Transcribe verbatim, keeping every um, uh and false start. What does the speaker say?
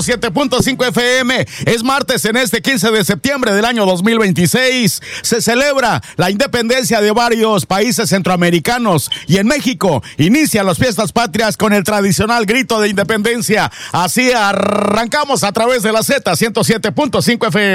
siete punto cinco F M. Es martes en este quince de septiembre del año dos mil veintiséis. Se celebra la independencia de varios países centroamericanos y en México inician las fiestas patrias con el tradicional grito de independencia. Así arrancamos a través de la Z ciento siete punto cinco F M.